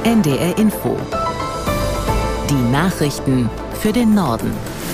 NDR Info. Die Nachrichten für den Norden.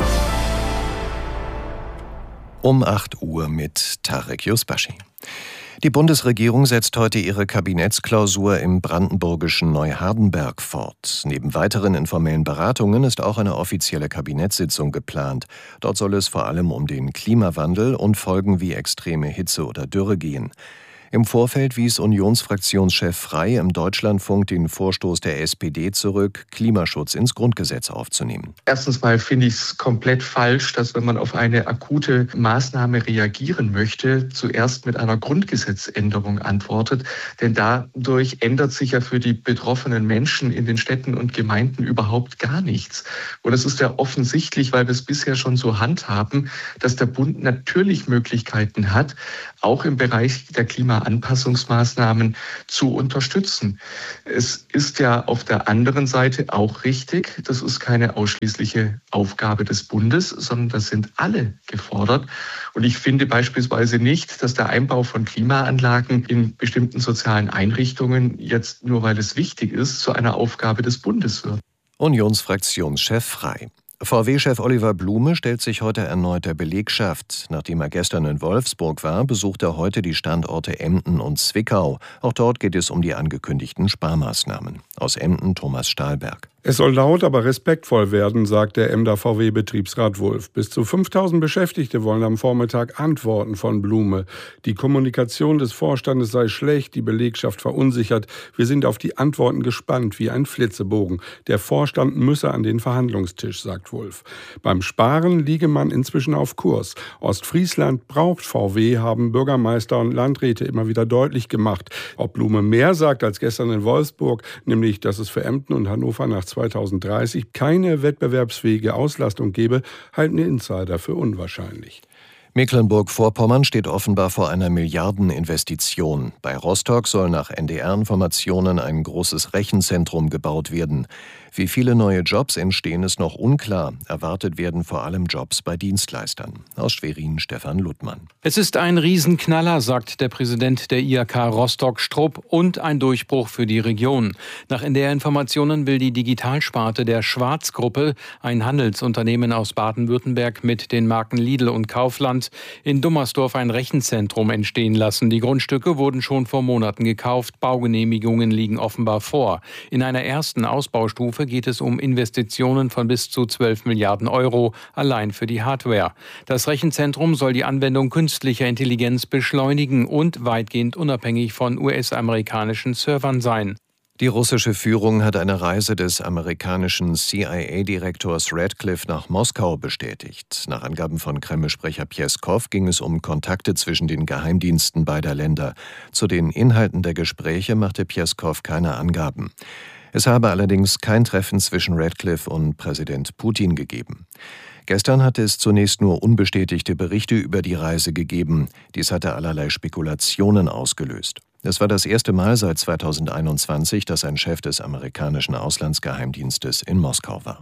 Um 8 Uhr mit Tarek Yusbashi. Die Bundesregierung setzt heute ihre Kabinettsklausur im brandenburgischen Neuhardenberg fort. Neben weiteren informellen Beratungen ist auch eine offizielle Kabinettssitzung geplant. Dort soll es vor allem um den Klimawandel und Folgen wie extreme Hitze oder Dürre gehen. Im Vorfeld wies Unionsfraktionschef Frey im Deutschlandfunk den Vorstoß der SPD zurück, Klimaschutz ins Grundgesetz aufzunehmen. Erstens mal finde ich es komplett falsch, dass wenn man auf eine akute Maßnahme reagieren möchte, zuerst mit einer Grundgesetzänderung antwortet. Denn dadurch ändert sich ja für die betroffenen Menschen in den Städten und Gemeinden überhaupt gar nichts. Und es ist ja offensichtlich, weil wir es bisher schon so handhaben, dass der Bund natürlich Möglichkeiten hat, auch im Bereich der Klimaanpassungsmaßnahmen zu unterstützen. Es ist ja auf der anderen Seite auch richtig, das ist keine ausschließliche Aufgabe des Bundes, sondern da sind alle gefordert. Und ich finde beispielsweise nicht, dass der Einbau von Klimaanlagen in bestimmten sozialen Einrichtungen jetzt, nur weil es wichtig ist, zu einer Aufgabe des Bundes wird. Unionsfraktionschef Frey. VW-Chef Oliver Blume stellt sich heute erneut der Belegschaft. Nachdem er gestern in Wolfsburg war, besucht er heute die Standorte Emden und Zwickau. Auch dort geht es um die angekündigten Sparmaßnahmen. Aus Emden Thomas Stahlberg. Es soll laut, aber respektvoll werden, sagt der Emder VW-Betriebsrat Wulff. Bis zu 5000 Beschäftigte wollen am Vormittag Antworten von Blume. Die Kommunikation des Vorstandes sei schlecht, die Belegschaft verunsichert. Wir sind auf die Antworten gespannt, wie ein Flitzebogen. Der Vorstand müsse an den Verhandlungstisch, sagt Wulff. Beim Sparen liege man inzwischen auf Kurs. Ostfriesland braucht VW, haben Bürgermeister und Landräte immer wieder deutlich gemacht. Ob Blume mehr sagt als gestern in Wolfsburg, nämlich, dass es für Emden und Hannover nach 2030 keine wettbewerbsfähige Auslastung gebe, halten Insider für unwahrscheinlich. Mecklenburg-Vorpommern steht offenbar vor einer Milliardeninvestition. Bei Rostock soll nach NDR-Informationen ein großes Rechenzentrum gebaut werden. Wie viele neue Jobs entstehen, ist noch unklar. Erwartet werden vor allem Jobs bei Dienstleistern. Aus Schwerin Stefan Luttmann. Es ist ein Riesenknaller, sagt der Präsident der IHK Rostock Strupp, und ein Durchbruch für die Region. Nach NDR-Informationen will die Digitalsparte der Schwarz-Gruppe, ein Handelsunternehmen aus Baden-Württemberg mit den Marken Lidl und Kaufland, in Dummersdorf ein Rechenzentrum entstehen lassen. Die Grundstücke wurden schon vor Monaten gekauft, Baugenehmigungen liegen offenbar vor. In einer ersten Ausbaustufe geht es um Investitionen von bis zu 12 Milliarden Euro allein für die Hardware. Das Rechenzentrum soll die Anwendung künstlicher Intelligenz beschleunigen und weitgehend unabhängig von US-amerikanischen Servern sein. Die russische Führung hat eine Reise des amerikanischen CIA-Direktors Radcliffe nach Moskau bestätigt. Nach Angaben von Kreml-Sprecher Pjeskow ging es um Kontakte zwischen den Geheimdiensten beider Länder. Zu den Inhalten der Gespräche machte Pjeskow keine Angaben. Es habe allerdings kein Treffen zwischen Radcliffe und Präsident Putin gegeben. Gestern hatte es zunächst nur unbestätigte Berichte über die Reise gegeben. Dies hatte allerlei Spekulationen ausgelöst. Es war das erste Mal seit 2021, dass ein Chef des amerikanischen Auslandsgeheimdienstes in Moskau war.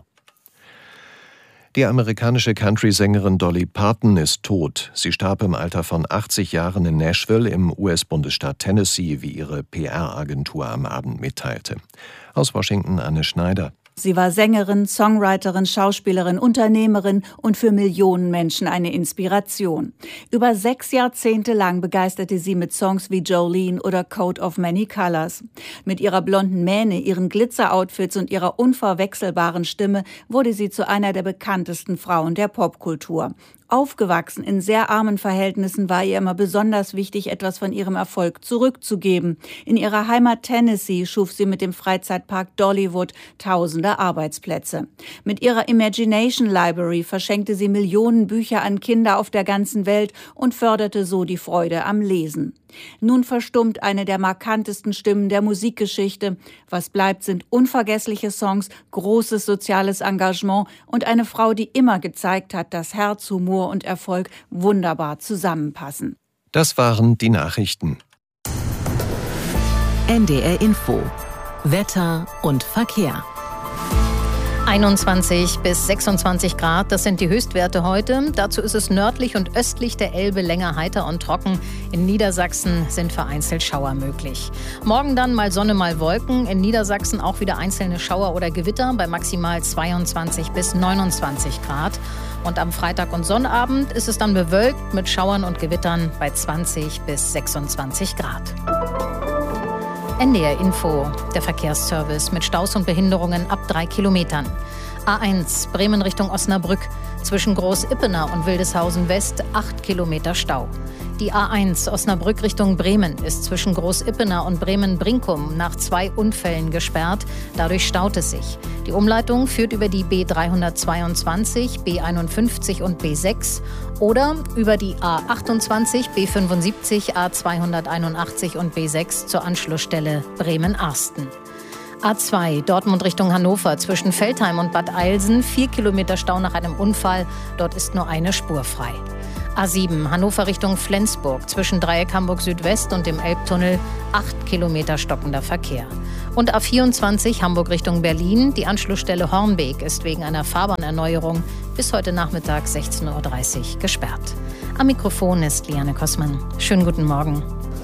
Die amerikanische Country-Sängerin Dolly Parton ist tot. Sie starb im Alter von 80 Jahren in Nashville im US-Bundesstaat Tennessee, wie ihre PR-Agentur am Abend mitteilte. Aus Washington Anne Schneider. Sie war Sängerin, Songwriterin, Schauspielerin, Unternehmerin und für Millionen Menschen eine Inspiration. Über 6 Jahrzehnte lang begeisterte sie mit Songs wie Jolene oder Coat of Many Colors. Mit ihrer blonden Mähne, ihren Glitzer-Outfits und ihrer unverwechselbaren Stimme wurde sie zu einer der bekanntesten Frauen der Popkultur. Aufgewachsen in sehr armen Verhältnissen war ihr immer besonders wichtig, etwas von ihrem Erfolg zurückzugeben. In ihrer Heimat Tennessee schuf sie mit dem Freizeitpark Dollywood tausende Arbeitsplätze. Mit ihrer Imagination Library verschenkte sie Millionen Bücher an Kinder auf der ganzen Welt und förderte so die Freude am Lesen. Nun verstummt eine der markantesten Stimmen der Musikgeschichte. Was bleibt, sind unvergessliche Songs, großes soziales Engagement und eine Frau, die immer gezeigt hat, dass Herz, Humor und Erfolg wunderbar zusammenpassen. Das waren die Nachrichten. NDR Info. Wetter und Verkehr. 21 bis 26 Grad, das sind die Höchstwerte heute. Dazu ist es nördlich und östlich der Elbe länger heiter und trocken. In Niedersachsen sind vereinzelt Schauer möglich. Morgen dann mal Sonne, mal Wolken. In Niedersachsen auch wieder einzelne Schauer oder Gewitter bei maximal 22 bis 29 Grad. Und am Freitag und Sonnabend ist es dann bewölkt mit Schauern und Gewittern bei 20 bis 26 Grad. NDR Info, der Verkehrsservice mit Staus und Behinderungen ab 3 Kilometern. A1 Bremen Richtung Osnabrück. Zwischen Groß-Ippener und Wildeshausen West 8 Kilometer Stau. Die A1 Osnabrück Richtung Bremen ist zwischen Groß-Ippener und Bremen-Brinkum nach 2 Unfällen gesperrt. Dadurch staut es sich. Die Umleitung führt über die B322, B51 und B6 oder über die A28, B75, A281 und B6 zur Anschlussstelle Bremen-Arsten. A2 Dortmund Richtung Hannover zwischen Veltheim und Bad Eilsen 4 Kilometer Stau nach einem Unfall. Dort ist nur eine Spur frei. A7 Hannover Richtung Flensburg zwischen Dreieck Hamburg Südwest und dem Elbtunnel 8 Kilometer stockender Verkehr. Und A24 Hamburg Richtung Berlin. Die Anschlussstelle Hornbeek ist wegen einer Fahrbahnerneuerung bis heute Nachmittag 16:30 Uhr gesperrt. Am Mikrofon ist Liane Kossmann. Schönen guten Morgen.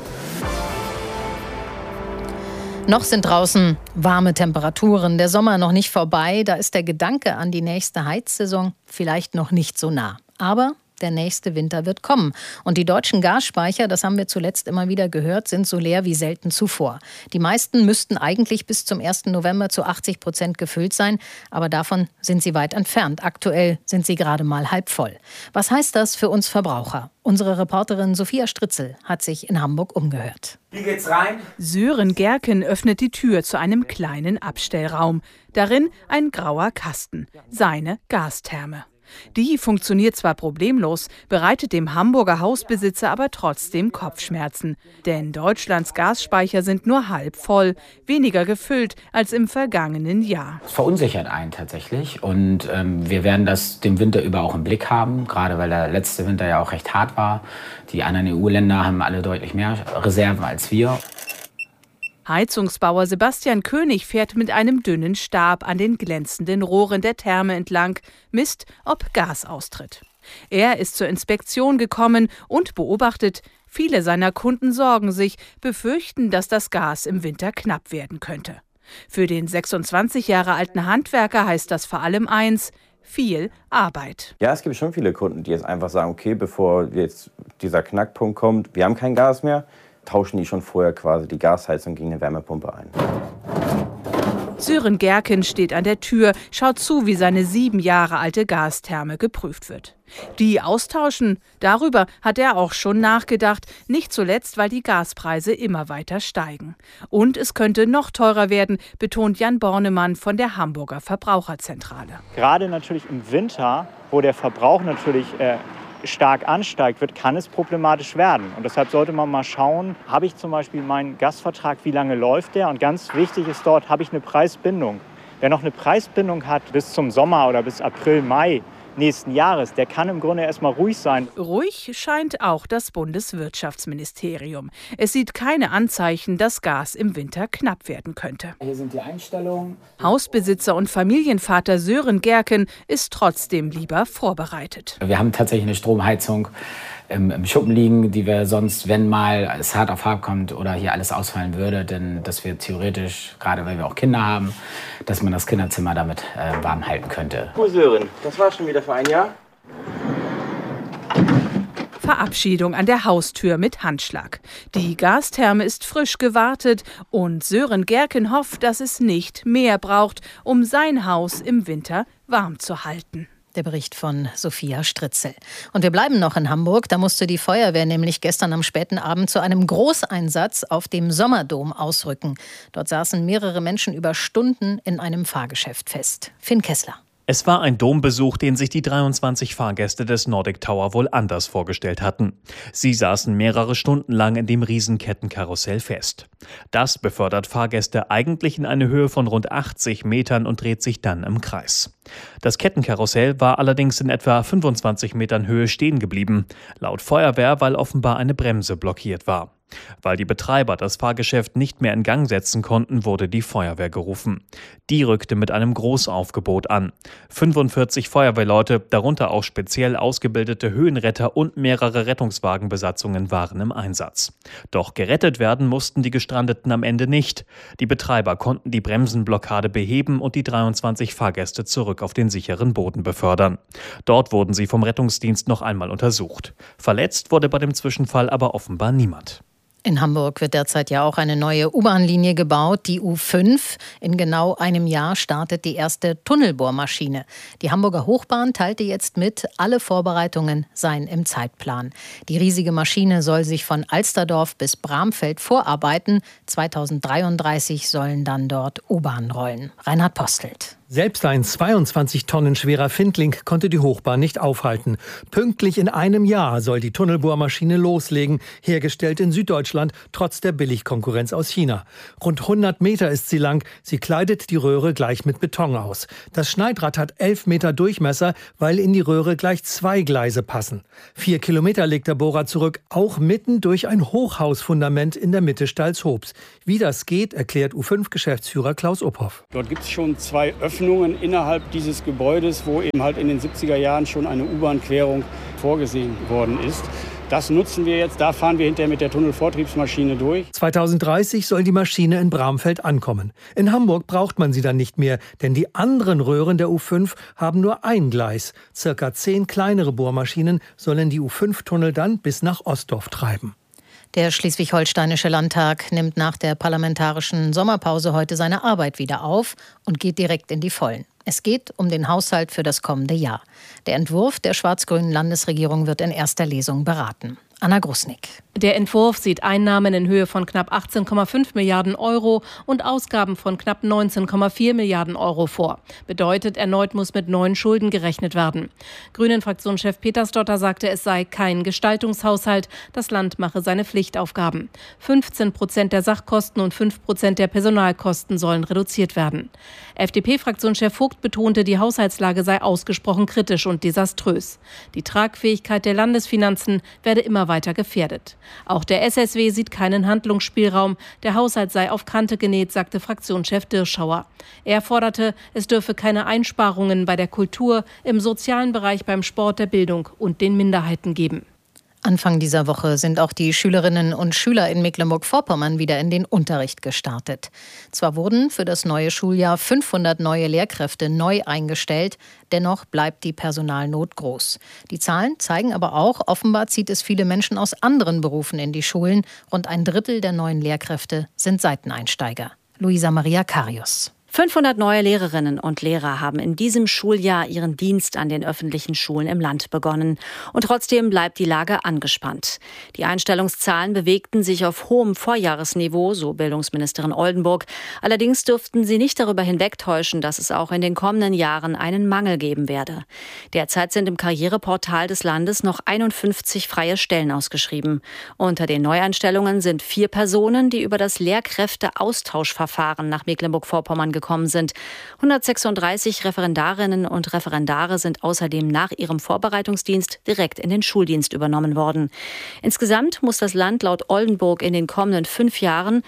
Noch sind draußen warme Temperaturen. Der Sommer noch nicht vorbei. Da ist der Gedanke an die nächste Heizsaison vielleicht noch nicht so nah. Aber der nächste Winter wird kommen. Und die deutschen Gasspeicher, das haben wir zuletzt immer wieder gehört, sind so leer wie selten zuvor. Die meisten müssten eigentlich bis zum 1. November zu 80% gefüllt sein. Aber davon sind sie weit entfernt. Aktuell sind sie gerade mal halb voll. Was heißt das für uns Verbraucher? Unsere Reporterin Sophia Stritzel hat sich in Hamburg umgehört. Wie geht's rein? Sören Gerken öffnet die Tür zu einem kleinen Abstellraum. Darin ein grauer Kasten, seine Gastherme. Die funktioniert zwar problemlos, bereitet dem Hamburger Hausbesitzer aber trotzdem Kopfschmerzen. Denn Deutschlands Gasspeicher sind nur halb voll, weniger gefüllt als im vergangenen Jahr. Es verunsichert einen tatsächlich und wir werden das den Winter über auch im Blick haben, gerade weil der letzte Winter ja auch recht hart war. Die anderen EU-Länder haben alle deutlich mehr Reserven als wir. Heizungsbauer Sebastian König fährt mit einem dünnen Stab an den glänzenden Rohren der Therme entlang, misst, ob Gas austritt. Er ist zur Inspektion gekommen und beobachtet, viele seiner Kunden sorgen sich, befürchten, dass das Gas im Winter knapp werden könnte. Für den 26 Jahre alten Handwerker heißt das vor allem eins: viel Arbeit. Ja, es gibt schon viele Kunden, die jetzt einfach sagen, okay, bevor jetzt dieser Knackpunkt kommt, wir haben kein Gas mehr, tauschen die schon vorher quasi die Gasheizung gegen eine Wärmepumpe ein. Sören Gerken steht an der Tür, schaut zu, wie seine 7 Jahre alte Gastherme geprüft wird. Die austauschen, darüber hat er auch schon nachgedacht, nicht zuletzt, weil die Gaspreise immer weiter steigen. Und es könnte noch teurer werden, betont Jan Bornemann von der Hamburger Verbraucherzentrale. Gerade natürlich im Winter, wo der Verbrauch natürlich stark ansteigt, kann es problematisch werden. Und deshalb sollte man mal schauen, habe ich zum Beispiel meinen Gasvertrag, wie lange läuft der? Und ganz wichtig ist dort, habe ich eine Preisbindung. Wer noch eine Preisbindung hat bis zum Sommer oder bis April, Mai nächsten Jahres, der kann im Grunde erstmal ruhig sein. Ruhig scheint auch das Bundeswirtschaftsministerium. Es sieht keine Anzeichen, dass Gas im Winter knapp werden könnte. Hier sind die Einstellungen. Hausbesitzer und Familienvater Sören Gerken ist trotzdem lieber vorbereitet. Wir haben tatsächlich eine Stromheizung im Schuppen liegen, die wir sonst, wenn mal es hart auf hart kommt oder hier alles ausfallen würde, denn dass wir theoretisch, gerade weil wir auch Kinder haben, dass man das Kinderzimmer damit warm halten könnte. Oh Sören, das war schon wieder für ein Jahr. Verabschiedung an der Haustür mit Handschlag. Die Gastherme ist frisch gewartet und Sören Gerken hofft, dass es nicht mehr braucht, um sein Haus im Winter warm zu halten. Der Bericht von Sophia Stritzel. Und wir bleiben noch in Hamburg. Da musste die Feuerwehr nämlich gestern am späten Abend zu einem Großeinsatz auf dem Sommerdom ausrücken. Dort saßen mehrere Menschen über Stunden in einem Fahrgeschäft fest. Finn Kessler. Es war ein Dombesuch, den sich die 23 Fahrgäste des Nordic Tower wohl anders vorgestellt hatten. Sie saßen mehrere Stunden lang in dem Riesenkettenkarussell fest. Das befördert Fahrgäste eigentlich in eine Höhe von rund 80 Metern und dreht sich dann im Kreis. Das Kettenkarussell war allerdings in etwa 25 Metern Höhe stehen geblieben. Laut Feuerwehr, weil offenbar eine Bremse blockiert war. Weil die Betreiber das Fahrgeschäft nicht mehr in Gang setzen konnten, wurde die Feuerwehr gerufen. Die rückte mit einem Großaufgebot an. 45 Feuerwehrleute, darunter auch speziell ausgebildete Höhenretter und mehrere Rettungswagenbesatzungen waren im Einsatz. Doch gerettet werden mussten die Gestrandeten am Ende nicht. Die Betreiber konnten die Bremsenblockade beheben und die 23 Fahrgäste zurück auf den sicheren Boden befördern. Dort wurden sie vom Rettungsdienst noch einmal untersucht. Verletzt wurde bei dem Zwischenfall aber offenbar niemand. In Hamburg wird derzeit ja auch eine neue U-Bahn-Linie gebaut, die U5. In genau einem Jahr startet die erste Tunnelbohrmaschine. Die Hamburger Hochbahn teilte jetzt mit, alle Vorbereitungen seien im Zeitplan. Die riesige Maschine soll sich von Alsterdorf bis Bramfeld vorarbeiten. 2033 sollen dann dort U-Bahn rollen. Reinhard Postelt. Selbst ein 22 Tonnen schwerer Findling konnte die Hochbahn nicht aufhalten. Pünktlich in einem Jahr soll die Tunnelbohrmaschine loslegen, hergestellt in Süddeutschland, trotz der Billigkonkurrenz aus China. Rund 100 Meter ist sie lang, sie kleidet die Röhre gleich mit Beton aus. Das Schneidrad hat 11 Meter Durchmesser, weil in die Röhre gleich 2 Gleise passen. 4 Kilometer legt der Bohrer zurück, auch mitten durch ein Hochhausfundament in der Mitte Stalzhobs. Wie das geht, erklärt U5-Geschäftsführer Klaus Uphoff. Dort gibt es schon 2 Öffnungen innerhalb dieses Gebäudes, wo eben halt in den 70er Jahren schon eine U-Bahn-Querung vorgesehen worden ist. Das nutzen wir jetzt, da fahren wir hinterher mit der Tunnelvortriebsmaschine durch. 2030 soll die Maschine in Bramfeld ankommen. In Hamburg braucht man sie dann nicht mehr, denn die anderen Röhren der U5 haben nur ein Gleis. Circa 10 kleinere Bohrmaschinen sollen die U5-Tunnel dann bis nach Ostdorf treiben. Der Schleswig-Holsteinische Landtag nimmt nach der parlamentarischen Sommerpause heute seine Arbeit wieder auf und geht direkt in die Vollen. Es geht um den Haushalt für das kommende Jahr. Der Entwurf der schwarz-grünen Landesregierung wird in erster Lesung beraten. Anna Grusnick. Der Entwurf sieht Einnahmen in Höhe von knapp 18,5 Milliarden Euro und Ausgaben von knapp 19,4 Milliarden Euro vor. Bedeutet, erneut muss mit neuen Schulden gerechnet werden. Grünen-Fraktionschef Peter Stotter sagte, es sei kein Gestaltungshaushalt. Das Land mache seine Pflichtaufgaben. 15% der Sachkosten und 5% der Personalkosten sollen reduziert werden. FDP-Fraktionschef Vogt betonte, die Haushaltslage sei ausgesprochen kritisch und desaströs. Die Tragfähigkeit der Landesfinanzen werde immer weiter gefährdet. Auch der SSW sieht keinen Handlungsspielraum. Der Haushalt sei auf Kante genäht, sagte Fraktionschef Dirschauer. Er forderte, es dürfe keine Einsparungen bei der Kultur, im sozialen Bereich, beim Sport, der Bildung und den Minderheiten geben. Anfang dieser Woche sind auch die Schülerinnen und Schüler in Mecklenburg-Vorpommern wieder in den Unterricht gestartet. Zwar wurden für das neue Schuljahr 500 neue Lehrkräfte neu eingestellt, dennoch bleibt die Personalnot groß. Die Zahlen zeigen aber auch, offenbar zieht es viele Menschen aus anderen Berufen in die Schulen. Rund ein Drittel der neuen Lehrkräfte sind Seiteneinsteiger. Luisa Maria Karius. 500 neue Lehrerinnen und Lehrer haben in diesem Schuljahr ihren Dienst an den öffentlichen Schulen im Land begonnen. Und trotzdem bleibt die Lage angespannt. Die Einstellungszahlen bewegten sich auf hohem Vorjahresniveau, so Bildungsministerin Oldenburg. Allerdings dürften sie nicht darüber hinwegtäuschen, dass es auch in den kommenden Jahren einen Mangel geben werde. Derzeit sind im Karriereportal des Landes noch 51 freie Stellen ausgeschrieben. Unter den Neueinstellungen sind 4 Personen, die über das Lehrkräfteaustauschverfahren nach Mecklenburg-Vorpommern gekommen sind. 136 Referendarinnen und Referendare sind außerdem nach ihrem Vorbereitungsdienst direkt in den Schuldienst übernommen worden. Insgesamt muss das Land laut Oldenburg in den kommenden 5 Jahren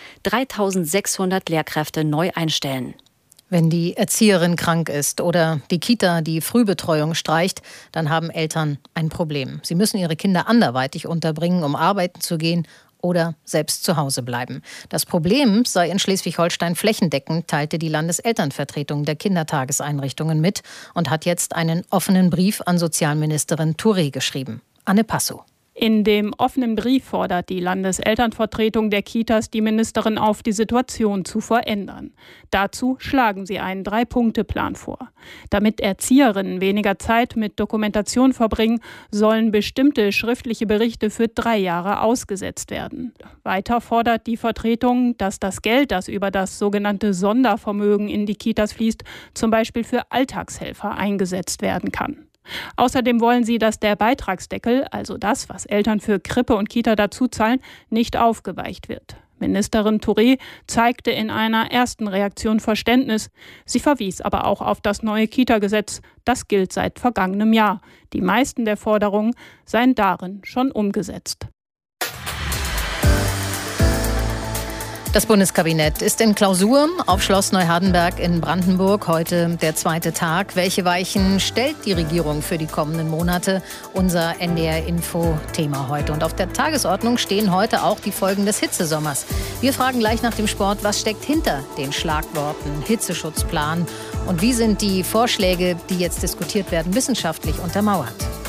3.600 Lehrkräfte neu einstellen. Wenn die Erzieherin krank ist oder die Kita die Frühbetreuung streicht, dann haben Eltern ein Problem. Sie müssen ihre Kinder anderweitig unterbringen, um arbeiten zu gehen oder selbst zu Hause bleiben. Das Problem sei in Schleswig-Holstein flächendeckend, teilte die Landeselternvertretung der Kindertageseinrichtungen mit und hat jetzt einen offenen Brief an Sozialministerin Touré geschrieben. Anne Passow. In dem offenen Brief fordert die Landeselternvertretung der Kitas die Ministerin auf, die Situation zu verändern. Dazu schlagen sie einen 3-Punkte-Plan vor. Damit Erzieherinnen weniger Zeit mit Dokumentation verbringen, sollen bestimmte schriftliche Berichte für 3 Jahre ausgesetzt werden. Weiter fordert die Vertretung, dass das Geld, das über das sogenannte Sondervermögen in die Kitas fließt, zum Beispiel für Alltagshelfer eingesetzt werden kann. Außerdem wollen sie, dass der Beitragsdeckel, also das, was Eltern für Krippe und Kita dazu zahlen, nicht aufgeweicht wird. Ministerin Touré zeigte in einer ersten Reaktion Verständnis. Sie verwies aber auch auf das neue Kita-Gesetz. Das gilt seit vergangenem Jahr. Die meisten der Forderungen seien darin schon umgesetzt. Das Bundeskabinett ist in Klausur auf Schloss Neuhardenberg in Brandenburg. Heute der zweite Tag. Welche Weichen stellt die Regierung für die kommenden Monate? Unser NDR-Info-Thema heute. Und auf der Tagesordnung stehen heute auch die Folgen des Hitzesommers. Wir fragen gleich nach dem Sport, was steckt hinter den Schlagworten Hitzeschutzplan? Und wie sind die Vorschläge, die jetzt diskutiert werden, wissenschaftlich untermauert?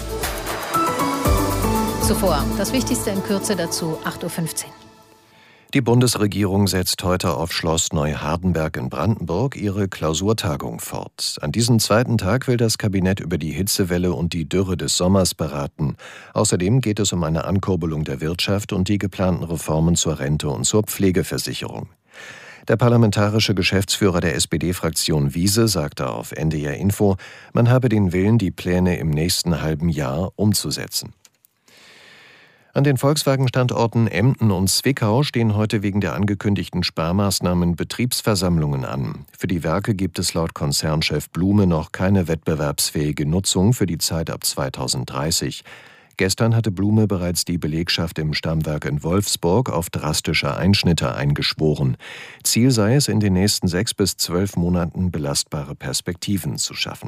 Zuvor das Wichtigste in Kürze dazu, 8.15 Uhr. Die Bundesregierung setzt heute auf Schloss Neuhardenberg in Brandenburg ihre Klausurtagung fort. An diesem zweiten Tag will das Kabinett über die Hitzewelle und die Dürre des Sommers beraten. Außerdem geht es um eine Ankurbelung der Wirtschaft und die geplanten Reformen zur Rente und zur Pflegeversicherung. Der parlamentarische Geschäftsführer der SPD-Fraktion Wiese sagte auf NDR Info, man habe den Willen, die Pläne im nächsten halben Jahr umzusetzen. An den Volkswagen-Standorten Emden und Zwickau stehen heute wegen der angekündigten Sparmaßnahmen Betriebsversammlungen an. Für die Werke gibt es laut Konzernchef Blume noch keine wettbewerbsfähige Nutzung für die Zeit ab 2030. Gestern hatte Blume bereits die Belegschaft im Stammwerk in Wolfsburg auf drastische Einschnitte eingeschworen. Ziel sei es, in den nächsten 6 bis 12 Monaten belastbare Perspektiven zu schaffen.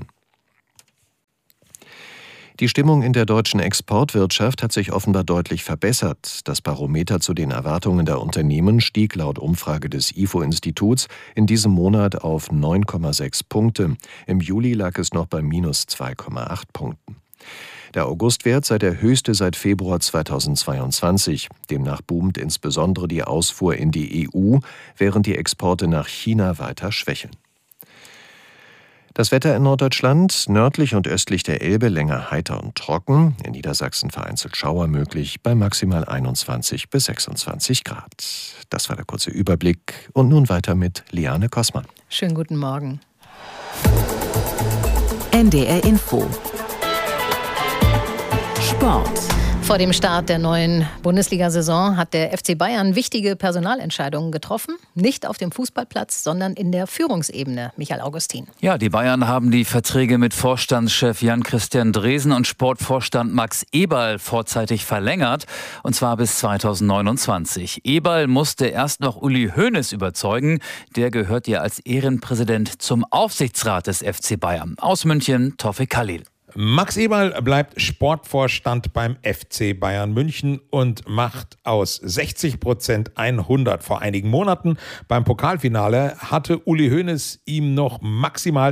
Die Stimmung in der deutschen Exportwirtschaft hat sich offenbar deutlich verbessert. Das Barometer zu den Erwartungen der Unternehmen stieg laut Umfrage des IFO-Instituts in diesem Monat auf 9,6 Punkte. Im Juli lag es noch bei minus 2,8 Punkten. Der Augustwert sei der höchste seit Februar 2022. Demnach boomt insbesondere die Ausfuhr in die EU, während die Exporte nach China weiter schwächeln. Das Wetter in Norddeutschland, nördlich und östlich der Elbe länger heiter und trocken. In Niedersachsen vereinzelt Schauer möglich bei maximal 21 bis 26 Grad. Das war der kurze Überblick. Und nun weiter mit Liane Kossmann. Schönen guten Morgen. NDR Info. Sport. Vor dem Start der neuen Bundesliga-Saison hat der FC Bayern wichtige Personalentscheidungen getroffen. Nicht auf dem Fußballplatz, sondern in der Führungsebene. Michael Augustin. Ja, die Bayern haben die Verträge mit Vorstandschef Jan-Christian Dresen und Sportvorstand Max Eberl vorzeitig verlängert. Und zwar bis 2029. Eberl musste erst noch Uli Hoeneß überzeugen. Der gehört ja als Ehrenpräsident zum Aufsichtsrat des FC Bayern. Aus München, Tawfik Khalil. Max Eberl bleibt Sportvorstand beim FC Bayern München und macht aus 60% 100. Vor einigen Monaten beim Pokalfinale hatte Uli Hoeneß ihm noch maximal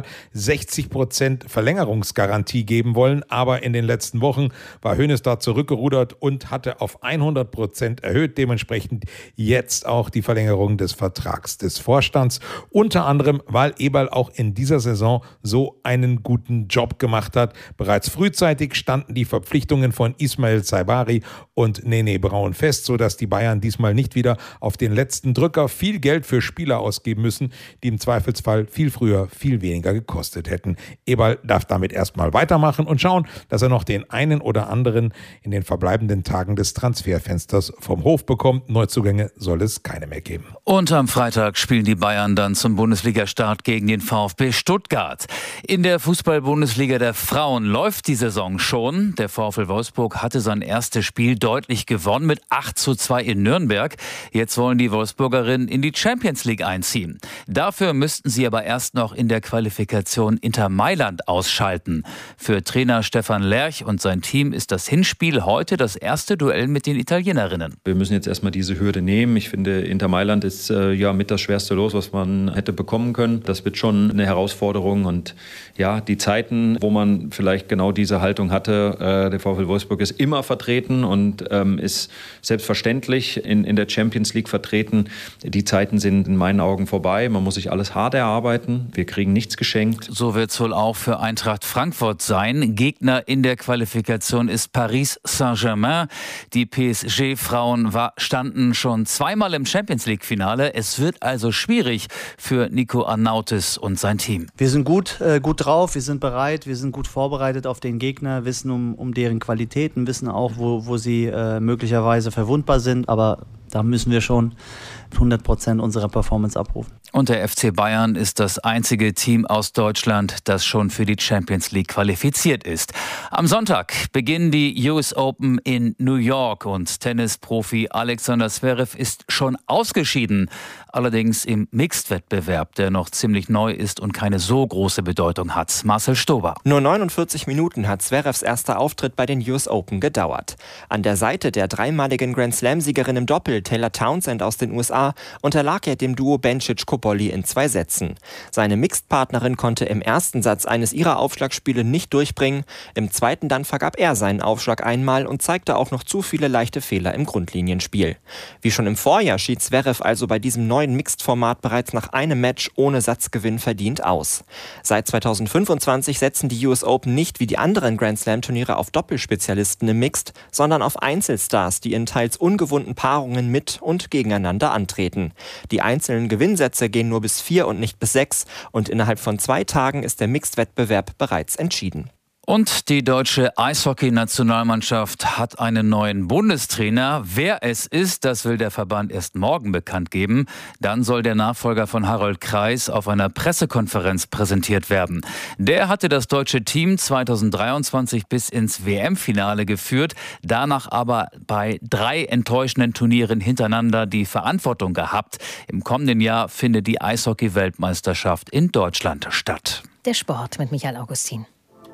60% Verlängerungsgarantie geben wollen, aber in den letzten Wochen war Hoeneß da zurückgerudert und hatte auf 100% erhöht, dementsprechend jetzt auch die Verlängerung des Vertrags des Vorstands, unter anderem, weil Eberl auch in dieser Saison so einen guten Job gemacht hat. Bereits frühzeitig standen die Verpflichtungen von Ismail Saibari und Nene Braun fest, sodass die Bayern diesmal nicht wieder auf den letzten Drücker viel Geld für Spieler ausgeben müssen, die im Zweifelsfall viel früher viel weniger gekostet hätten. Eberl darf damit erstmal weitermachen und schauen, dass er noch den einen oder anderen in den verbleibenden Tagen des Transferfensters vom Hof bekommt. Neuzugänge soll es keine mehr geben. Und am Freitag spielen die Bayern dann zum Bundesliga-Start gegen den VfB Stuttgart. In der Fußball-Bundesliga der Frauen läuft die Saison schon. Der VfL Wolfsburg hatte sein erstes Spiel deutlich gewonnen mit 8:2 in Nürnberg. Jetzt wollen die Wolfsburgerinnen in die Champions League einziehen. Dafür müssten sie aber erst noch in der Qualifikation Inter Mailand ausschalten. Für Trainer Stefan Lerch und sein Team ist das Hinspiel heute das erste Duell mit den Italienerinnen. Wir müssen jetzt erstmal diese Hürde nehmen. Ich finde, Inter Mailand ist mit das schwerste Los, was man hätte bekommen können. Das wird schon eine Herausforderung und ja, die Zeiten, wo man vielleicht genau diese Haltung hatte. Der VfL Wolfsburg ist immer vertreten und ist selbstverständlich in der Champions League vertreten. Die Zeiten sind in meinen Augen vorbei. Man muss sich alles hart erarbeiten. Wir kriegen nichts geschenkt. So wird es wohl auch für Eintracht Frankfurt sein. Gegner in der Qualifikation ist Paris Saint-Germain. Die PSG-Frauen standen schon zweimal im Champions-League-Finale. Es wird also schwierig für Nico Arnautis und sein Team. Wir sind gut drauf, wir sind bereit, wir sind gut vorbereitet auf den Gegner, wissen um deren Qualitäten, wissen auch, wo sie möglicherweise verwundbar sind, aber da müssen wir schon 100% unserer Performance abrufen. Und der FC Bayern ist das einzige Team aus Deutschland, das schon für die Champions League qualifiziert ist. Am Sonntag beginnen die US Open in New York und Tennisprofi Alexander Zverev ist schon ausgeschieden. Allerdings im Mixed-Wettbewerb, der noch ziemlich neu ist und keine so große Bedeutung hat. Marcel Stober. Nur 49 Minuten hat Zverevs erster Auftritt bei den US Open gedauert. An der Seite der dreimaligen Grand-Slam-Siegerin im Doppel, Taylor Townsend aus den USA, unterlag er dem Duo Bencic-Cobolli in 2 Sätzen. Seine Mixed-Partnerin konnte im ersten Satz eines ihrer Aufschlagspiele nicht durchbringen. Im zweiten dann vergab er seinen Aufschlag einmal und zeigte auch noch zu viele leichte Fehler im Grundlinienspiel. Wie schon im Vorjahr schied Zverev also bei diesem neuen Mixed-Format bereits nach einem Match ohne Satzgewinn verdient aus. Seit 2025 setzen die US Open nicht wie die anderen Grand-Slam-Turniere auf Doppelspezialisten im Mixed, sondern auf Einzelstars, die in teils ungewohnten Paarungen mit und gegeneinander antreten. Die einzelnen Gewinnsätze gehen nur bis 4 und nicht bis 6 und innerhalb von 2 Tagen ist der Mixed-Wettbewerb bereits entschieden. Und die deutsche Eishockey-Nationalmannschaft hat einen neuen Bundestrainer. Wer es ist, das will der Verband erst morgen bekannt geben. Dann soll der Nachfolger von Harold Kreis auf einer Pressekonferenz präsentiert werden. Der hatte das deutsche Team 2023 bis ins WM-Finale geführt, danach aber bei 3 enttäuschenden Turnieren hintereinander die Verantwortung gehabt. Im kommenden Jahr findet die Eishockey-Weltmeisterschaft in Deutschland statt. Der Sport mit Michael Augustin.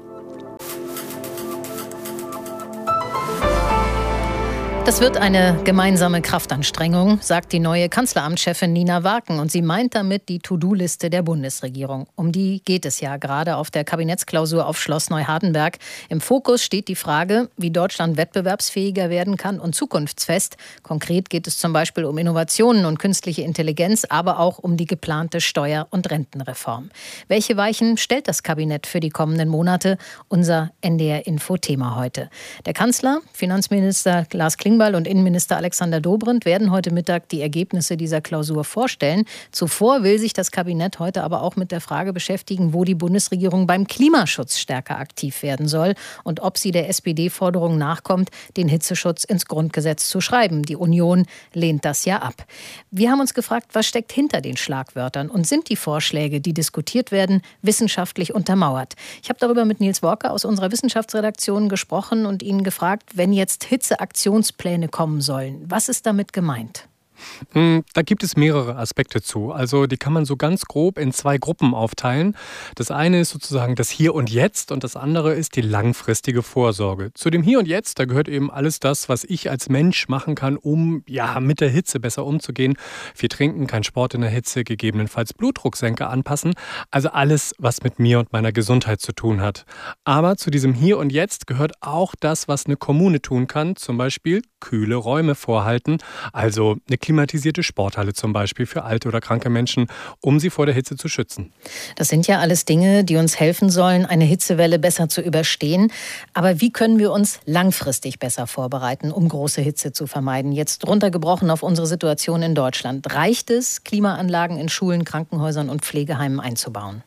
Das wird eine gemeinsame Kraftanstrengung, sagt die neue Kanzleramtschefin Nina Waken. Und sie meint damit die To-Do-Liste der Bundesregierung. Um die geht es ja gerade auf der Kabinettsklausur auf Schloss Neuhardenberg. Im Fokus steht die Frage, wie Deutschland wettbewerbsfähiger werden kann und zukunftsfest. Konkret geht es zum Beispiel um Innovationen und künstliche Intelligenz, aber auch um die geplante Steuer- und Rentenreform. Welche Weichen stellt das Kabinett für die kommenden Monate? Unser NDR-Info-Thema heute. Der Kanzler, Finanzminister Lars Klingbeil und Innenminister Alexander Dobrindt werden heute Mittag die Ergebnisse dieser Klausur vorstellen. Zuvor will sich das Kabinett heute aber auch mit der Frage beschäftigen, wo die Bundesregierung beim Klimaschutz stärker aktiv werden soll und ob sie der SPD-Forderung nachkommt, den Hitzeschutz ins Grundgesetz zu schreiben. Die Union lehnt das ja ab. Wir haben uns gefragt, was steckt hinter den Schlagwörtern und sind die Vorschläge, die diskutiert werden, wissenschaftlich untermauert? Ich habe darüber mit Nils Walker aus unserer Wissenschaftsredaktion gesprochen und ihn gefragt, wenn jetzt Hitzeaktionspläne kommen sollen. Was ist damit gemeint? Da gibt es mehrere Aspekte zu. Also die kann man so ganz grob in 2 Gruppen aufteilen. Das eine ist sozusagen das Hier und Jetzt und das andere ist die langfristige Vorsorge. Zu dem Hier und Jetzt, da gehört eben alles das, was ich als Mensch machen kann, um mit der Hitze besser umzugehen. Viel trinken, kein Sport in der Hitze, gegebenenfalls Blutdrucksenker anpassen. Also alles, was mit mir und meiner Gesundheit zu tun hat. Aber zu diesem Hier und Jetzt gehört auch das, was eine Kommune tun kann. Zum Beispiel kühle Räume vorhalten. Also eine klimatisierte Sporthalle zum Beispiel für alte oder kranke Menschen, um sie vor der Hitze zu schützen. Das sind ja alles Dinge, die uns helfen sollen, eine Hitzewelle besser zu überstehen. Aber wie können wir uns langfristig besser vorbereiten, um große Hitze zu vermeiden? Jetzt runtergebrochen auf unsere Situation in Deutschland. Reicht es, Klimaanlagen in Schulen, Krankenhäusern und Pflegeheimen einzubauen?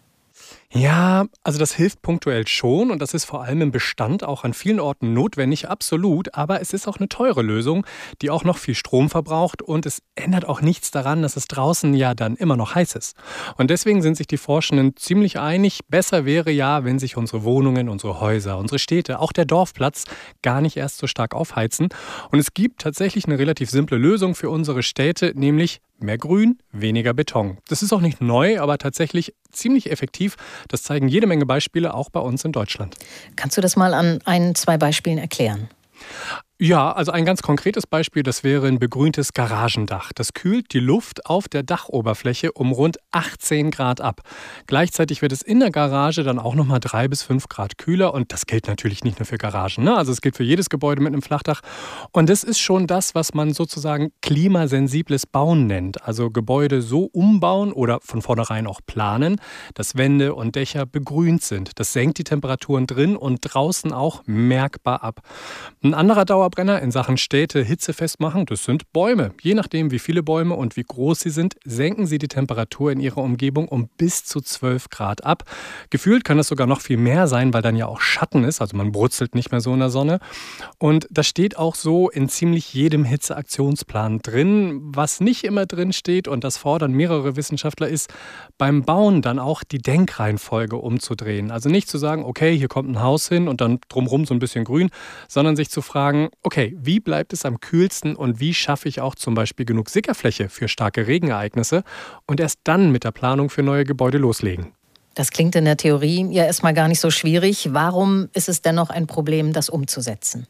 Ja, also das hilft punktuell schon und das ist vor allem im Bestand auch an vielen Orten notwendig, absolut. Aber es ist auch eine teure Lösung, die auch noch viel Strom verbraucht und es ändert auch nichts daran, dass es draußen ja dann immer noch heiß ist. Und deswegen sind sich die Forschenden ziemlich einig, besser wäre ja, wenn sich unsere Wohnungen, unsere Häuser, unsere Städte, auch der Dorfplatz gar nicht erst so stark aufheizen. Und es gibt tatsächlich eine relativ simple Lösung für unsere Städte, nämlich mehr Grün, weniger Beton. Das ist auch nicht neu, aber tatsächlich ziemlich effektiv. Das zeigen jede Menge Beispiele, auch bei uns in Deutschland. Kannst du das mal an 1-2 Beispielen erklären? Ja, also ein ganz konkretes Beispiel, das wäre ein begrüntes Garagendach. Das kühlt die Luft auf der Dachoberfläche um rund 18 Grad ab. Gleichzeitig wird es in der Garage dann auch nochmal 3 bis 5 Grad kühler und das gilt natürlich nicht nur für Garagen, ne? Also es gilt für jedes Gebäude mit einem Flachdach und das ist schon das, was man sozusagen klimasensibles Bauen nennt. Also Gebäude so umbauen oder von vornherein auch planen, dass Wände und Dächer begrünt sind. Das senkt die Temperaturen drin und draußen auch merkbar ab. Ein anderer Dauerbrenner in Sachen Städte hitzefest machen, das sind Bäume. Je nachdem, wie viele Bäume und wie groß sie sind, senken sie die Temperatur in ihrer Umgebung um bis zu 12 Grad ab. Gefühlt kann das sogar noch viel mehr sein, weil dann ja auch Schatten ist, also man brutzelt nicht mehr so in der Sonne. Und das steht auch so in ziemlich jedem Hitzeaktionsplan drin. Was nicht immer drin steht, und das fordern mehrere Wissenschaftler, ist, beim Bauen dann auch die Denkreihenfolge umzudrehen. Also nicht zu sagen, okay, hier kommt ein Haus hin und dann drumherum so ein bisschen grün, sondern sich zu fragen, okay, wie bleibt es am kühlsten und wie schaffe ich auch zum Beispiel genug Sickerfläche für starke Regenereignisse und erst dann mit der Planung für neue Gebäude loslegen. Das klingt in der Theorie ja erstmal gar nicht so schwierig. Warum ist es dennoch ein Problem, das umzusetzen?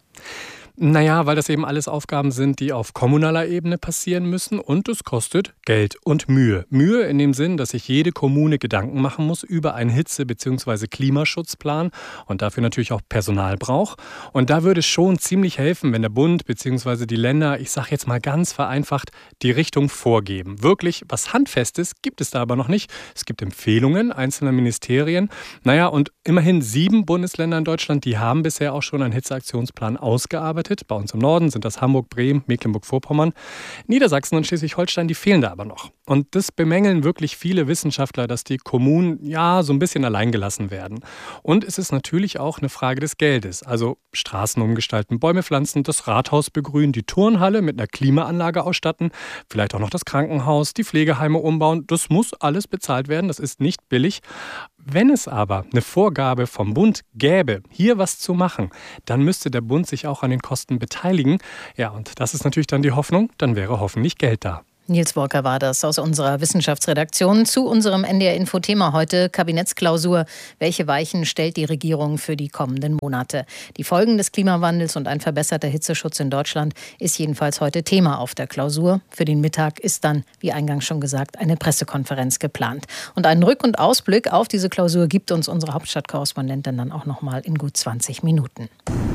Naja, weil das eben alles Aufgaben sind, die auf kommunaler Ebene passieren müssen und es kostet Geld und Mühe. Mühe in dem Sinn, dass sich jede Kommune Gedanken machen muss über einen Hitze- bzw. Klimaschutzplan und dafür natürlich auch Personal braucht. Und da würde es schon ziemlich helfen, wenn der Bund bzw. die Länder, ich sage jetzt mal ganz vereinfacht, die Richtung vorgeben. Wirklich was Handfestes gibt es da aber noch nicht. Es gibt Empfehlungen einzelner Ministerien. Naja, und immerhin 7 Bundesländer in Deutschland, die haben bisher auch schon einen Hitzeaktionsplan ausgearbeitet. Bei uns im Norden sind das Hamburg, Bremen, Mecklenburg-Vorpommern. Niedersachsen und Schleswig-Holstein, die fehlen da aber noch. Und das bemängeln wirklich viele Wissenschaftler, dass die Kommunen ja so ein bisschen alleingelassen werden. Und es ist natürlich auch eine Frage des Geldes. Also Straßen umgestalten, Bäume pflanzen, das Rathaus begrünen, die Turnhalle mit einer Klimaanlage ausstatten, vielleicht auch noch das Krankenhaus, die Pflegeheime umbauen. Das muss alles bezahlt werden, das ist nicht billig. Wenn es aber eine Vorgabe vom Bund gäbe, hier was zu machen, dann müsste der Bund sich auch an den Kosten beteiligen. Ja, und das ist natürlich dann die Hoffnung, dann wäre hoffentlich Geld da. Nils Walker war das aus unserer Wissenschaftsredaktion zu unserem NDR-Info-Thema heute, Kabinettsklausur. Welche Weichen stellt die Regierung für die kommenden Monate? Die Folgen des Klimawandels und ein verbesserter Hitzeschutz in Deutschland ist jedenfalls heute Thema auf der Klausur. Für den Mittag ist dann, wie eingangs schon gesagt, eine Pressekonferenz geplant. Und einen Rück- und Ausblick auf diese Klausur gibt uns unsere Hauptstadtkorrespondentin dann auch noch mal in gut 20 Minuten.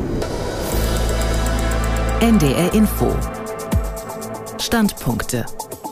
NDR-Info. Standpunkte.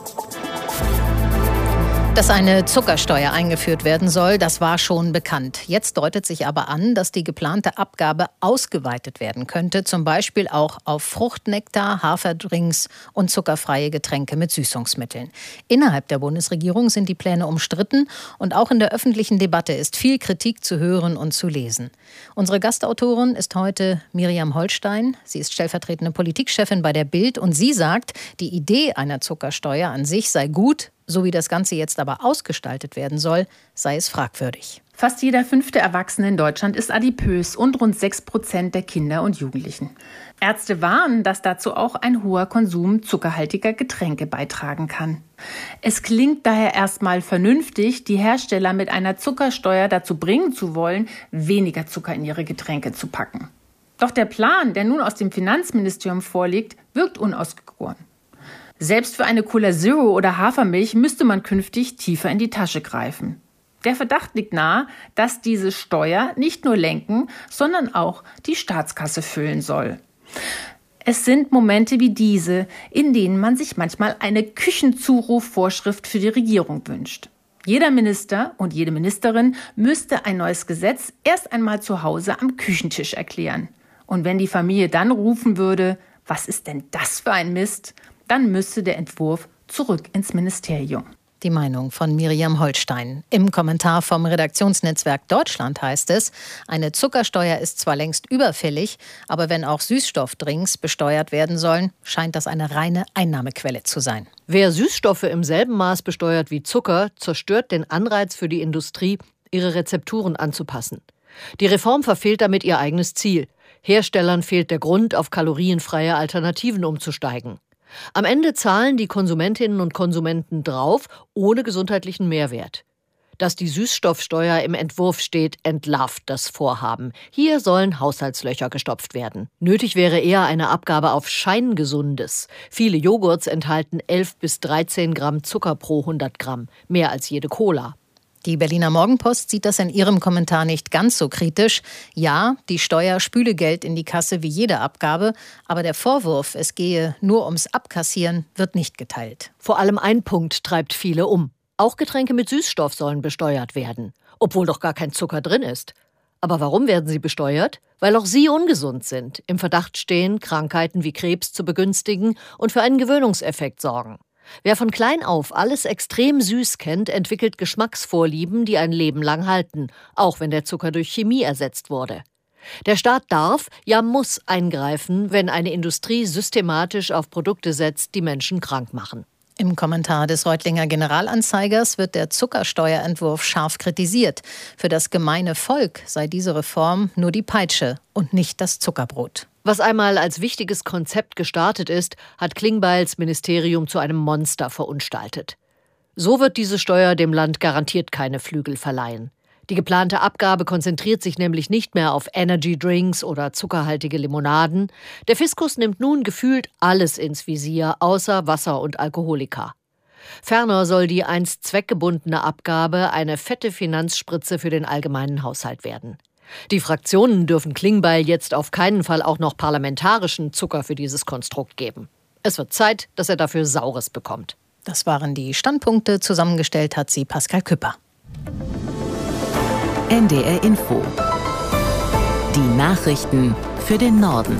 Dass eine Zuckersteuer eingeführt werden soll, das war schon bekannt. Jetzt deutet sich aber an, dass die geplante Abgabe ausgeweitet werden könnte, zum Beispiel auch auf Fruchtnektar, Haferdrinks und zuckerfreie Getränke mit Süßungsmitteln. Innerhalb der Bundesregierung sind die Pläne umstritten und auch in der öffentlichen Debatte ist viel Kritik zu hören und zu lesen. Unsere Gastautorin ist heute Miriam Holstein. Sie ist stellvertretende Politikchefin bei der Bild und sie sagt, die Idee einer Zuckersteuer an sich sei gut. So wie das Ganze jetzt aber ausgestaltet werden soll, sei es fragwürdig. Fast jeder 5. Erwachsene in Deutschland ist adipös und rund 6% der Kinder und Jugendlichen. Ärzte warnen, dass dazu auch ein hoher Konsum zuckerhaltiger Getränke beitragen kann. Es klingt daher erstmal vernünftig, die Hersteller mit einer Zuckersteuer dazu bringen zu wollen, weniger Zucker in ihre Getränke zu packen. Doch der Plan, der nun aus dem Finanzministerium vorliegt, wirkt unausgegoren. Selbst für eine Cola Zero oder Hafermilch müsste man künftig tiefer in die Tasche greifen. Der Verdacht liegt nahe, dass diese Steuer nicht nur lenken, sondern auch die Staatskasse füllen soll. Es sind Momente wie diese, in denen man sich manchmal eine Küchenzurufvorschrift für die Regierung wünscht. Jeder Minister und jede Ministerin müsste ein neues Gesetz erst einmal zu Hause am Küchentisch erklären. Und wenn die Familie dann rufen würde, was ist denn das für ein Mist? Dann müsste der Entwurf zurück ins Ministerium. Die Meinung von Miriam Holstein. Im Kommentar vom Redaktionsnetzwerk Deutschland heißt es, eine Zuckersteuer ist zwar längst überfällig, aber wenn auch Süßstoffdrinks besteuert werden sollen, scheint das eine reine Einnahmequelle zu sein. Wer Süßstoffe im selben Maß besteuert wie Zucker, zerstört den Anreiz für die Industrie, ihre Rezepturen anzupassen. Die Reform verfehlt damit ihr eigenes Ziel. Herstellern fehlt der Grund, auf kalorienfreie Alternativen umzusteigen. Am Ende zahlen die Konsumentinnen und Konsumenten drauf, ohne gesundheitlichen Mehrwert. Dass die Süßstoffsteuer im Entwurf steht, entlarvt das Vorhaben. Hier sollen Haushaltslöcher gestopft werden. Nötig wäre eher eine Abgabe auf Scheingesundes. Viele Joghurts enthalten 11 bis 13 Gramm Zucker pro 100 Gramm, mehr als jede Cola. Die Berliner Morgenpost sieht das in ihrem Kommentar nicht ganz so kritisch. Ja, die Steuer spüle Geld in die Kasse wie jede Abgabe, aber der Vorwurf, es gehe nur ums Abkassieren, wird nicht geteilt. Vor allem ein Punkt treibt viele um. Auch Getränke mit Süßstoff sollen besteuert werden, obwohl doch gar kein Zucker drin ist. Aber warum werden sie besteuert? Weil auch sie ungesund sind, im Verdacht stehen, Krankheiten wie Krebs zu begünstigen und für einen Gewöhnungseffekt sorgen. Wer von klein auf alles extrem süß kennt, entwickelt Geschmacksvorlieben, die ein Leben lang halten, auch wenn der Zucker durch Chemie ersetzt wurde. Der Staat darf, ja muss eingreifen, wenn eine Industrie systematisch auf Produkte setzt, die Menschen krank machen. Im Kommentar des Reutlinger Generalanzeigers wird der Zuckersteuerentwurf scharf kritisiert. Für das gemeine Volk sei diese Reform nur die Peitsche und nicht das Zuckerbrot. Was einmal als wichtiges Konzept gestartet ist, hat Klingbeils Ministerium zu einem Monster verunstaltet. So wird diese Steuer dem Land garantiert keine Flügel verleihen. Die geplante Abgabe konzentriert sich nämlich nicht mehr auf Energy-Drinks oder zuckerhaltige Limonaden. Der Fiskus nimmt nun gefühlt alles ins Visier, außer Wasser und Alkoholika. Ferner soll die einst zweckgebundene Abgabe eine fette Finanzspritze für den allgemeinen Haushalt werden. Die Fraktionen dürfen Klingbeil jetzt auf keinen Fall auch noch parlamentarischen Zucker für dieses Konstrukt geben. Es wird Zeit, dass er dafür Saures bekommt. Das waren die Standpunkte. Zusammengestellt hat sie Pascal Küpper. NDR Info. Die Nachrichten für den Norden.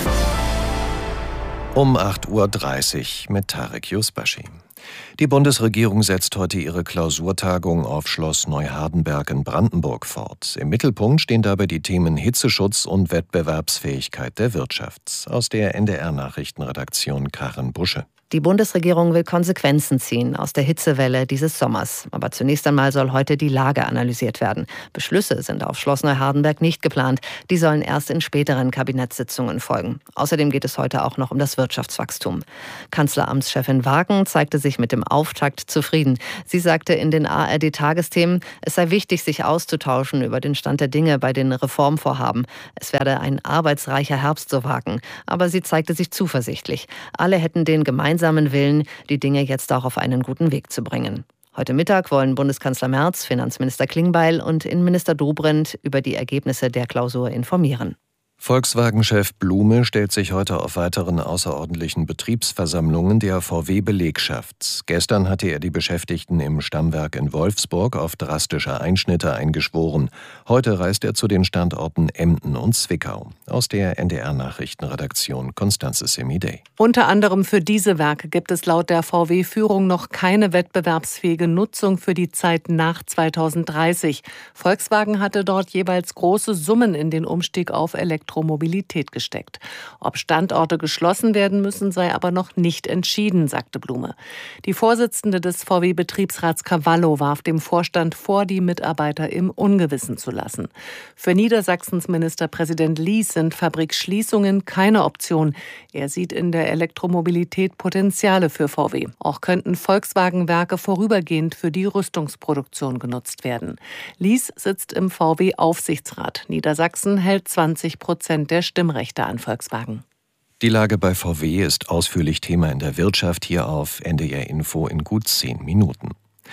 Um 8.30 Uhr mit Tarek Yusbashi. Die Bundesregierung setzt heute ihre Klausurtagung auf Schloss Neuhardenberg in Brandenburg fort. Im Mittelpunkt stehen dabei die Themen Hitzeschutz und Wettbewerbsfähigkeit der Wirtschaft. Aus der NDR-Nachrichtenredaktion Karin Busche. Die Bundesregierung will Konsequenzen ziehen aus der Hitzewelle dieses Sommers. Aber zunächst einmal soll heute die Lage analysiert werden. Beschlüsse sind auf Schloss Neuhardenberg nicht geplant. Die sollen erst in späteren Kabinettssitzungen folgen. Außerdem geht es heute auch noch um das Wirtschaftswachstum. Kanzleramtschefin Wagen zeigte sich mit dem Auftakt zufrieden. Sie sagte in den ARD-Tagesthemen, es sei wichtig, sich auszutauschen über den Stand der Dinge bei den Reformvorhaben. Es werde ein arbeitsreicher Herbst, so Wagen. Aber sie zeigte sich zuversichtlich. Alle hätten den gemeinsamen Willen, die Dinge jetzt auch auf einen guten Weg zu bringen. Heute Mittag wollen Bundeskanzler Merz, Finanzminister Klingbeil und Innenminister Dobrindt über die Ergebnisse der Klausur informieren. Volkswagen-Chef Blume stellt sich heute auf weiteren außerordentlichen Betriebsversammlungen der VW-Belegschaft. Gestern hatte er die Beschäftigten im Stammwerk in Wolfsburg auf drastische Einschnitte eingeschworen. Heute reist er zu den Standorten Emden und Zwickau. Aus der NDR-Nachrichtenredaktion Constanze Semidey. Unter anderem für diese Werke gibt es laut der VW-Führung noch keine wettbewerbsfähige Nutzung für die Zeit nach 2030. Volkswagen hatte dort jeweils große Summen in den Umstieg auf Elektromobilität gesteckt. Ob Standorte geschlossen werden müssen, sei aber noch nicht entschieden, sagte Blume. Die Vorsitzende des VW-Betriebsrats Cavallo warf dem Vorstand vor, die Mitarbeiter im Ungewissen zu lassen. Für Niedersachsens Ministerpräsident Lies sind Fabrikschließungen keine Option. Er sieht in der Elektromobilität Potenziale für VW. Auch könnten Volkswagen-Werke vorübergehend für die Rüstungsproduktion genutzt werden. Lies sitzt im VW-Aufsichtsrat. Niedersachsen hält 20% der Stimmrechte an Volkswagen. Die Lage bei VW ist ausführlich Thema in der Wirtschaft, hier auf NDR Info in gut 10 Minuten.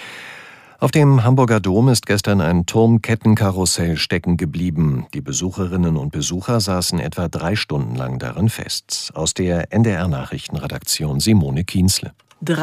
Auf dem Hamburger Dom ist gestern ein Turmkettenkarussell stecken geblieben. Die Besucherinnen und Besucher saßen etwa 3 Stunden lang darin fest. Aus der NDR-Nachrichtenredaktion Simone Kienzle.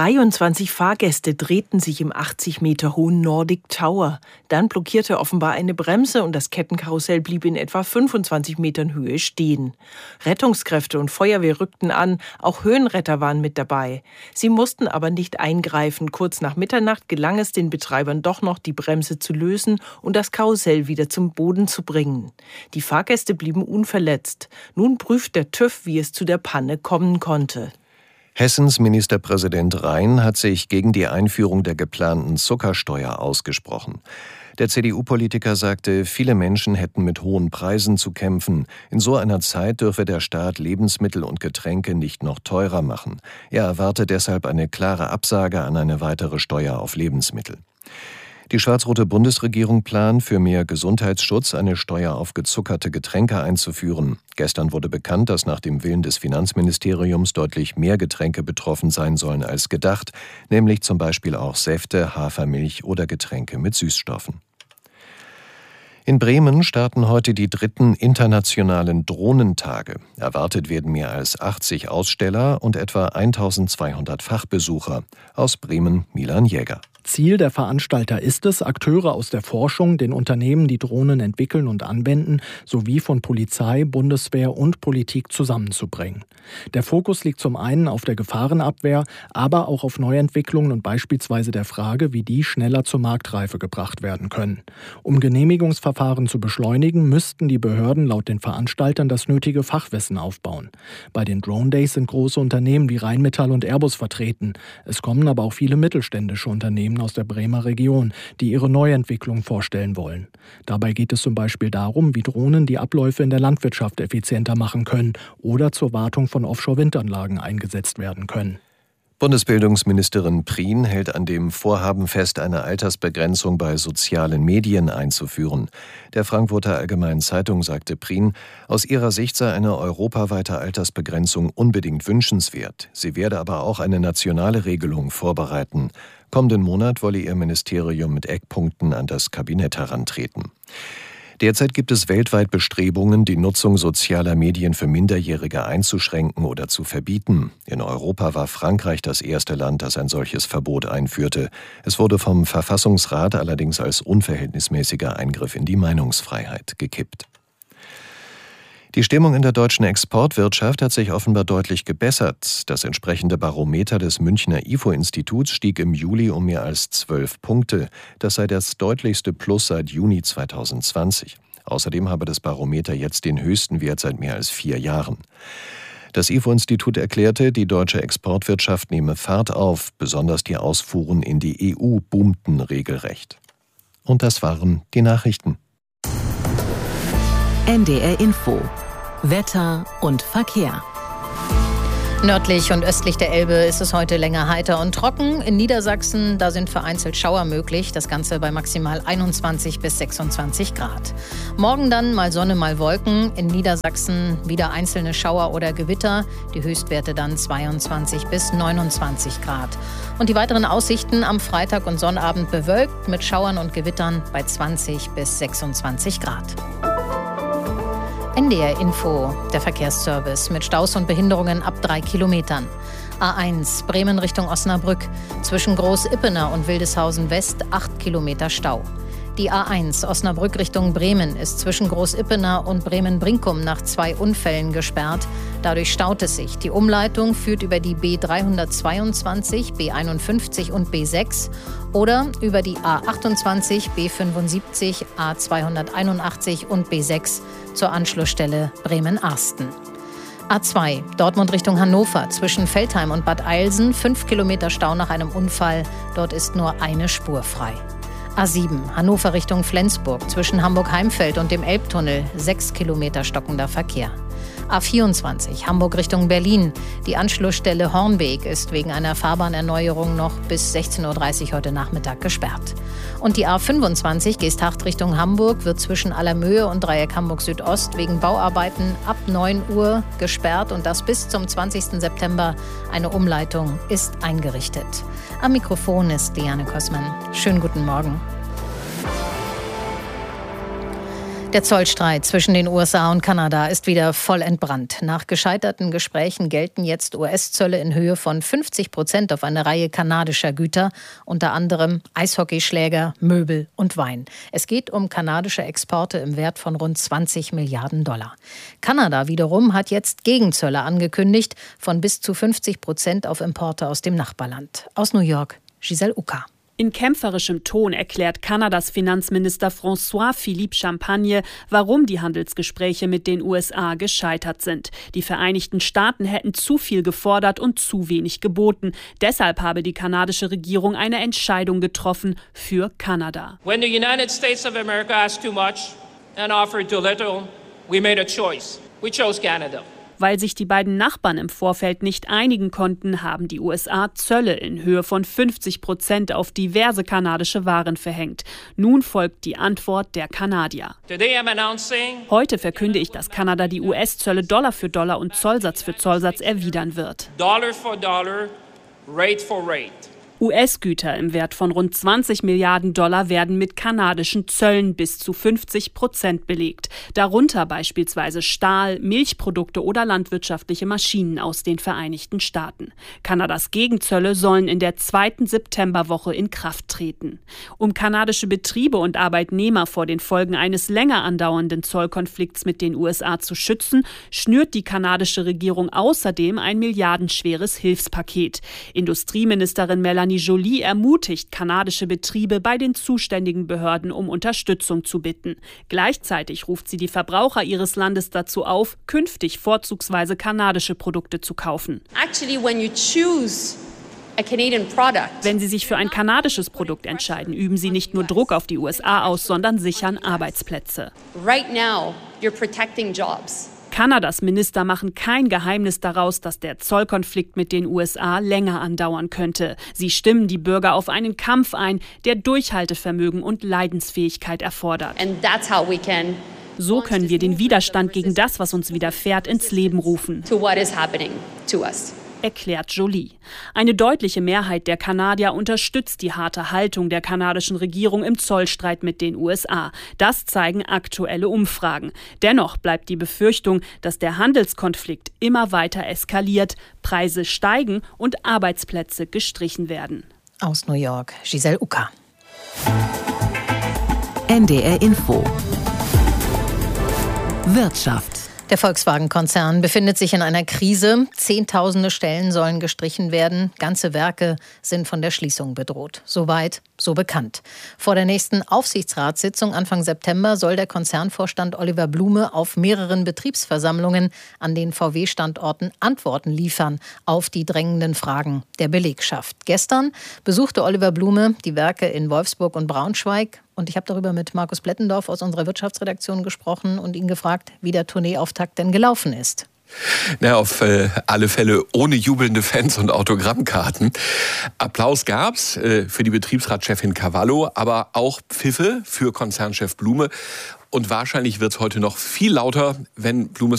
23 Fahrgäste drehten sich im 80 Meter hohen Nordic Tower. Dann blockierte offenbar eine Bremse und das Kettenkarussell blieb in etwa 25 Metern Höhe stehen. Rettungskräfte und Feuerwehr rückten an, auch Höhenretter waren mit dabei. Sie mussten aber nicht eingreifen. Kurz nach Mitternacht gelang es den Betreibern doch noch, die Bremse zu lösen und das Karussell wieder zum Boden zu bringen. Die Fahrgäste blieben unverletzt. Nun prüft der TÜV, wie es zu der Panne kommen konnte. Hessens Ministerpräsident Rhein hat sich gegen die Einführung der geplanten Zuckersteuer ausgesprochen. Der CDU-Politiker sagte, viele Menschen hätten mit hohen Preisen zu kämpfen. In so einer Zeit dürfe der Staat Lebensmittel und Getränke nicht noch teurer machen. Er erwartet deshalb eine klare Absage an eine weitere Steuer auf Lebensmittel. Die schwarz-rote Bundesregierung plant, für mehr Gesundheitsschutz eine Steuer auf gezuckerte Getränke einzuführen. Gestern wurde bekannt, dass nach dem Willen des Finanzministeriums deutlich mehr Getränke betroffen sein sollen als gedacht, nämlich zum Beispiel auch Säfte, Hafermilch oder Getränke mit Süßstoffen. In Bremen starten heute die 3. internationalen Drohnentage. Erwartet werden mehr als 80 Aussteller und etwa 1200 Fachbesucher. Aus Bremen Milan Jäger. Ziel der Veranstalter ist es, Akteure aus der Forschung, den Unternehmen, die Drohnen entwickeln und anwenden, sowie von Polizei, Bundeswehr und Politik zusammenzubringen. Der Fokus liegt zum einen auf der Gefahrenabwehr, aber auch auf Neuentwicklungen und beispielsweise der Frage, wie die schneller zur Marktreife gebracht werden können. Um Genehmigungsverfahren zu beschleunigen, müssten die Behörden laut den Veranstaltern das nötige Fachwissen aufbauen. Bei den Drone Days sind große Unternehmen wie Rheinmetall und Airbus vertreten. Es kommen aber auch viele mittelständische Unternehmen aus der Bremer Region, die ihre Neuentwicklung vorstellen wollen. Dabei geht es zum Beispiel darum, wie Drohnen die Abläufe in der Landwirtschaft effizienter machen können oder zur Wartung von Offshore-Windanlagen eingesetzt werden können. Bundesbildungsministerin Prien hält an dem Vorhaben fest, eine Altersbegrenzung bei sozialen Medien einzuführen. Der Frankfurter Allgemeinen Zeitung sagte Prien, aus ihrer Sicht sei eine europaweite Altersbegrenzung unbedingt wünschenswert. Sie werde aber auch eine nationale Regelung vorbereiten. Kommenden Monat wolle ihr Ministerium mit Eckpunkten an das Kabinett herantreten. Derzeit gibt es weltweit Bestrebungen, die Nutzung sozialer Medien für Minderjährige einzuschränken oder zu verbieten. In Europa war Frankreich das erste Land, das ein solches Verbot einführte. Es wurde vom Verfassungsrat allerdings als unverhältnismäßiger Eingriff in die Meinungsfreiheit gekippt. Die Stimmung in der deutschen Exportwirtschaft hat sich offenbar deutlich gebessert. Das entsprechende Barometer des Münchner IFO-Instituts stieg im Juli um mehr als 12 Punkte. Das sei das deutlichste Plus seit Juni 2020. Außerdem habe das Barometer jetzt den höchsten Wert seit mehr als 4 Jahren. Das IFO-Institut erklärte, die deutsche Exportwirtschaft nehme Fahrt auf. Besonders die Ausfuhren in die EU boomten regelrecht. Und das waren die Nachrichten. NDR Info. Wetter und Verkehr. Nördlich und östlich der Elbe ist es heute länger heiter und trocken. In Niedersachsen, da sind vereinzelt Schauer möglich. Das Ganze bei maximal 21 bis 26 Grad. Morgen dann mal Sonne, mal Wolken. In Niedersachsen wieder einzelne Schauer oder Gewitter. Die Höchstwerte dann 22 bis 29 Grad. Und die weiteren Aussichten am Freitag und Sonnabend bewölkt mit Schauern und Gewittern bei 20 bis 26 Grad. NDR Info, der Verkehrsservice mit Staus und Behinderungen ab 3 Kilometern. A1 Bremen Richtung Osnabrück. Zwischen Groß-Ippener und Wildeshausen West 8 Kilometer Stau. Die A1 Osnabrück Richtung Bremen ist zwischen Groß-Ippener und Bremen-Brinkum nach 2 Unfällen gesperrt. Dadurch staut es sich. Die Umleitung führt über die B322, B51 und B6 oder über die A28, B75, A281 und B6 zur Anschlussstelle Bremen-Arsten. A2 Dortmund Richtung Hannover zwischen Veltheim und Bad Eilsen 5 Kilometer Stau nach einem Unfall. Dort ist nur eine Spur frei. A7 Hannover Richtung Flensburg zwischen Hamburg-Heimfeld und dem Elbtunnel 6 Kilometer stockender Verkehr. A24 Hamburg Richtung Berlin. Die Anschlussstelle Hornbeek ist wegen einer Fahrbahnerneuerung noch bis 16.30 Uhr heute Nachmittag gesperrt. Und die A25 Geesthacht Richtung Hamburg wird zwischen Allermöhe und Dreieck Hamburg Südost wegen Bauarbeiten ab 9 Uhr gesperrt und das bis zum 20. September. Eine Umleitung ist eingerichtet. Am Mikrofon ist Diane Kossmann. Schönen guten Morgen. Der Zollstreit zwischen den USA und Kanada ist wieder voll entbrannt. Nach gescheiterten Gesprächen gelten jetzt US-Zölle in Höhe von 50% auf eine Reihe kanadischer Güter, unter anderem Eishockeyschläger, Möbel und Wein. Es geht um kanadische Exporte im Wert von rund 20 Milliarden $. Kanada wiederum hat jetzt Gegenzölle angekündigt von bis zu 50% auf Importe aus dem Nachbarland. Aus New York, Giselle Uka. In kämpferischem Ton erklärt Kanadas Finanzminister François-Philippe Champagne, warum die Handelsgespräche mit den USA gescheitert sind. Die Vereinigten Staaten hätten zu viel gefordert und zu wenig geboten. Deshalb habe die kanadische Regierung eine Entscheidung getroffen für Kanada. When the United States of America asked too much and offered too little, we made a choice. We chose Canada. Weil sich die beiden Nachbarn im Vorfeld nicht einigen konnten, haben die USA Zölle in Höhe von 50% auf diverse kanadische Waren verhängt. Nun folgt die Antwort der Kanadier. Heute verkünde ich, dass Kanada die US-Zölle Dollar für Dollar und Zollsatz für Zollsatz erwidern wird. Dollar for dollar, rate for rate. US-Güter im Wert von rund 20 Milliarden Dollar werden mit kanadischen Zöllen bis zu 50% belegt. Darunter beispielsweise Stahl, Milchprodukte oder landwirtschaftliche Maschinen aus den Vereinigten Staaten. Kanadas Gegenzölle sollen in der 2. Septemberwoche in Kraft treten. Um kanadische Betriebe und Arbeitnehmer vor den Folgen eines länger andauernden Zollkonflikts mit den USA zu schützen, schnürt die kanadische Regierung außerdem ein milliardenschweres Hilfspaket. Industrieministerin Melanie Joly ermutigt kanadische Betriebe bei den zuständigen Behörden um Unterstützung zu bitten. Gleichzeitig ruft sie die Verbraucher ihres Landes dazu auf, künftig vorzugsweise kanadische Produkte zu kaufen. Wenn Sie sich für ein kanadisches Produkt entscheiden, üben Sie nicht nur Druck auf die USA aus, sondern sichern Arbeitsplätze. Right now, you're protecting jobs. Kanadas Minister machen kein Geheimnis daraus, dass der Zollkonflikt mit den USA länger andauern könnte. Sie stimmen die Bürger auf einen Kampf ein, der Durchhaltevermögen und Leidensfähigkeit erfordert. So können wir den Widerstand gegen das, was uns widerfährt, ins Leben rufen, erklärt Joly. Eine deutliche Mehrheit der Kanadier unterstützt die harte Haltung der kanadischen Regierung im Zollstreit mit den USA. Das zeigen aktuelle Umfragen. Dennoch bleibt die Befürchtung, dass der Handelskonflikt immer weiter eskaliert, Preise steigen und Arbeitsplätze gestrichen werden. Aus New York, Giselle Ucker. NDR Info. Wirtschaft. Der Volkswagen-Konzern befindet sich in einer Krise. Zehntausende Stellen sollen gestrichen werden. Ganze Werke sind von der Schließung bedroht. Soweit, so bekannt. Vor der nächsten Aufsichtsratssitzung Anfang September soll der Konzernvorstand Oliver Blume auf mehreren Betriebsversammlungen an den VW-Standorten Antworten liefern auf die drängenden Fragen der Belegschaft. Gestern besuchte Oliver Blume die Werke in Wolfsburg und Braunschweig. Und ich habe darüber mit Markus Blettendorf aus unserer Wirtschaftsredaktion gesprochen und ihn gefragt, wie der Tourneeauftakt denn gelaufen ist. Na, auf alle Fälle ohne jubelnde Fans und Autogrammkarten. Applaus gab's für die Betriebsratschefin Cavallo, aber auch Pfiffe für Konzernchef Blume. Und wahrscheinlich wird's heute noch viel lauter, wenn Blumes